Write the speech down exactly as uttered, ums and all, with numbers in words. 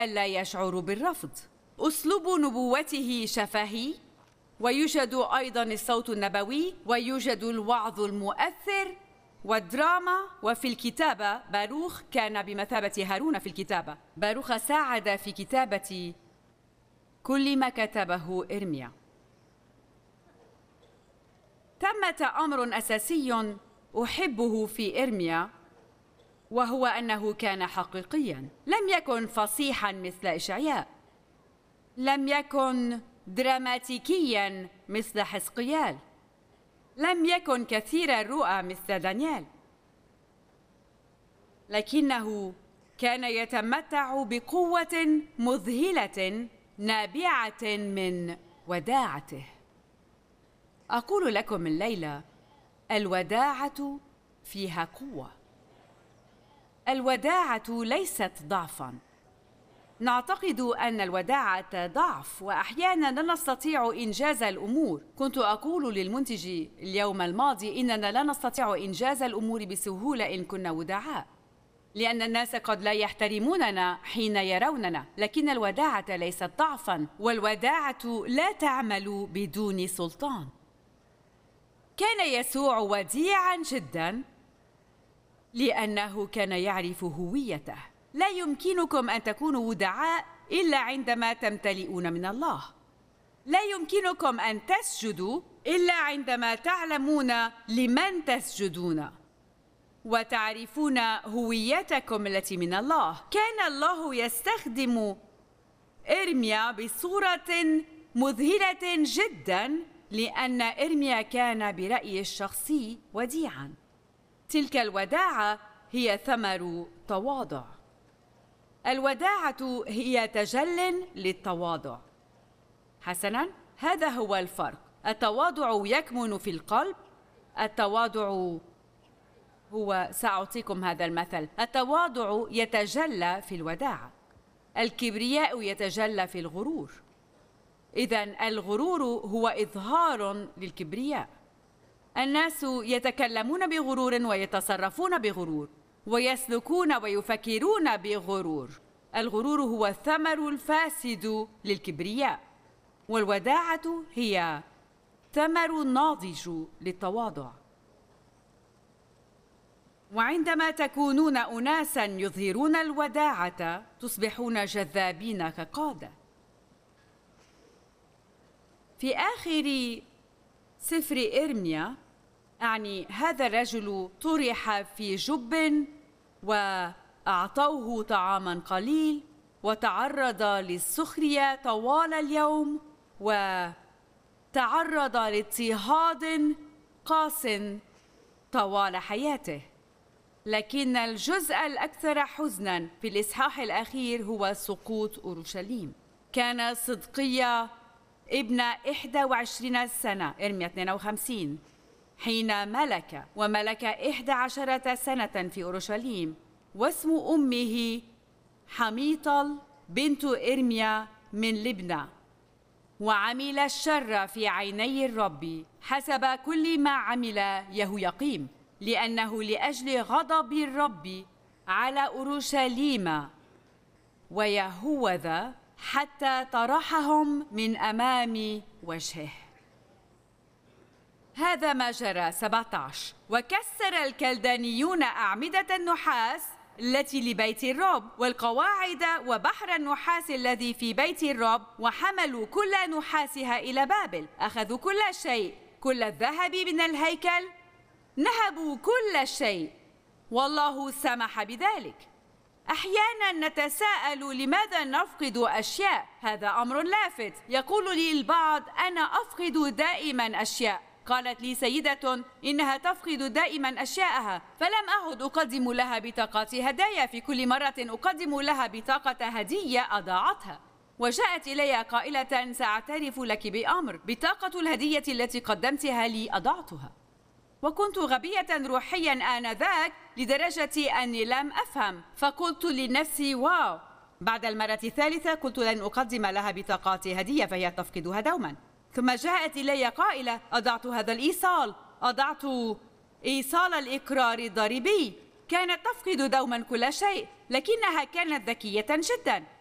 لا يشعر بالرفض. أسلوب نبوته شفهي، ويوجد أيضاً الصوت النبوي، ويوجد الوعظ المؤثر والدراما. وفي الكتابة باروخ كان بمثابة هارون في الكتابة. باروخ ساعد في كتابة كل ما كتبه إرميا. ثمة أمر أساسي أحبه في إرميا، وهو أنه كان حقيقياً. لم يكن فصيحاً مثل إشعياء، لم يكن دراماتيكياً مثل حزقيال، لم يكن كثير الرؤى مثل دانيال، لكنه كان يتمتع بقوة مذهلة نابعة من وداعته. أقول لكم الليلة: الوداعة فيها قوة. الوداعة ليست ضعفاً. نعتقد أن الوداعة ضعف، وأحياناً لا نستطيع إنجاز الأمور. كنت أقول للمنتج اليوم الماضي إننا لا نستطيع إنجاز الأمور بسهولة إن كنا ودعاء، لأن الناس قد لا يحترموننا حين يروننا، لكن الوداعة ليست ضعفاً، والوداعة لا تعمل بدون سلطان. كان يسوع وديعاً جداً لأنه كان يعرف هويته. لا يمكنكم أن تكونوا ودعاء إلا عندما تمتلئون من الله. لا يمكنكم أن تسجدوا إلا عندما تعلمون لمن تسجدون وتعرفون هويتكم التي من الله. كان الله يستخدم إرميا بصورة مذهلة جداً لأن إرميا كان برأيي الشخصي وديعاً. تلك الوداعة هي ثمر تواضع. الوداعة هي تجل للتواضع. حسناً، هذا هو الفرق. التواضع يكمن في القلب. التواضع هو، سأعطيكم هذا المثل، التواضع يتجلى في الوداعة. الكبرياء يتجلى في الغرور. إذن الغرور هو إظهار للكبرياء. الناس يتكلمون بغرور ويتصرفون بغرور ويسلكون ويفكرون بغرور. الغرور هو الثمر الفاسد للكبرياء، والوداعة هي ثمر ناضج للتواضع. وعندما تكونون أناساً يظهرون الوداعة تصبحون جذابين كقادة. في آخر سفر إرميا، أعني هذا الرجل طرح في جب وأعطوه طعاماً قليل وتعرض للسخرية طوال اليوم وتعرض لاضطهاد قاس طوال حياته. لكن الجزء الأكثر حزناً في الإصحاح الأخير هو سقوط أورشليم. كان صدقيا ابن إحدى وعشرين سنة، إرميا اثنين وخمسين، حين ملك، وملك إحدى عشرة سنة في أورشليم، واسم أمه حميطل بنت إرميا من لبنى، وعمل الشر في عيني الرب حسب كل ما عمل يهويقيم، لأنه لأجل غضب الرب على أورشليم ويهوذا حتى طرحهم من أمام وجهه. هذا ما جرى. سبعة عشر. وكسر الكلدانيون أعمدة النحاس التي لبيت الرب والقواعد وبحر النحاس الذي في بيت الرب، وحملوا كل نحاسها إلى بابل. أخذوا كل شيء، كل الذهب من الهيكل، نهبوا كل شيء، والله سمح بذلك. أحياناً نتساءل لماذا نفقد أشياء. هذا أمر لافت. يقول لي البعض: أنا أفقد دائماً أشياء. قالت لي سيدة إنها تفقد دائماً أشياءها، فلم أعد أقدم لها بطاقات هدايا. في كل مرة أقدم لها بطاقة هدية أضاعتها، وجاءت إلي قائلة: سأعترف لك بأمر، بطاقة الهدية التي قدمتها لي أضعتها. وكنت غبية روحياً آنذاك لدرجة أني لم أفهم، فقلت لنفسي: واو. بعد المرة الثالثة قلت لن أقدم لها بطاقات هدية فهي تفقدها دوماً. ثم جاءت إلي قائلة: أضعت هذا الإيصال، أضعت إيصال الإقرار الضريبي. كانت تفقد دوماً كل شيء، لكنها كانت ذكية جداً.